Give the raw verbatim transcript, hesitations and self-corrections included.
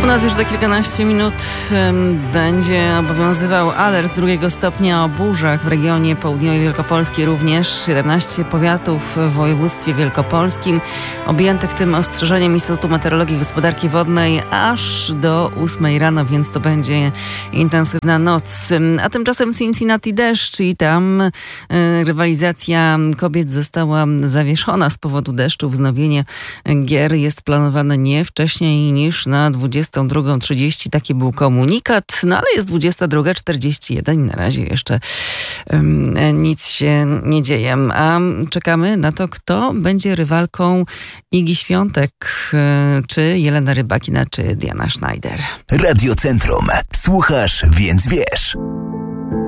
U nas już za kilkanaście minut um, będzie obowiązywał alert drugiego stopnia o burzach w regionie południowej Wielkopolski, również siedemnaście powiatów w województwie wielkopolskim objętych tym ostrzeżeniem Instytutu Meteorologii i Gospodarki Wodnej aż do ósmej rano, więc to będzie intensywna noc. A tymczasem Cincinnati deszcz i tam y, rywalizacja kobiet została zawieszona z powodu deszczu. Wznowienie gier jest planowane nie wcześniej niż na dwudziestą drugą trzydzieści. Taki był komunikat, no ale jest dwudziesta druga czterdzieści jeden i na razie jeszcze um, nic się nie dzieje. A czekamy na to, kto będzie rywalką Igi Świątek, czy Jelena Rybakina, czy Diana Schneider. Radio Centrum. Słuchasz, więc wiesz.